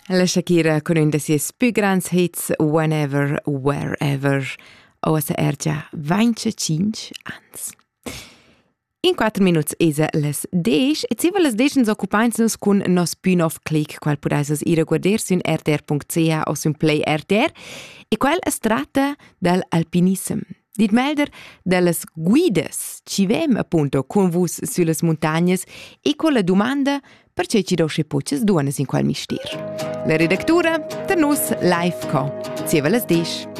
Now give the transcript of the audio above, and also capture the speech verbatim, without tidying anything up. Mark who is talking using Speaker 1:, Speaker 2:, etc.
Speaker 1: La Shakira con un de sies più grands hits Whenever, Wherever, o a sa ergia venticinque ans. In quattro minuti esa les dec, e ziva les dec nos occupains nus cun nos Spin-off Click, qual podais ira guarder sun r t r punct c h o sun Play R T R, e quel es tratta del alpinism. Dit melder delles guides ci vem appunto con vus sulle montagnes e con la domanda perché ci dosce pucces duones in quel mister. La redactura per nus live co. Ziva les dec.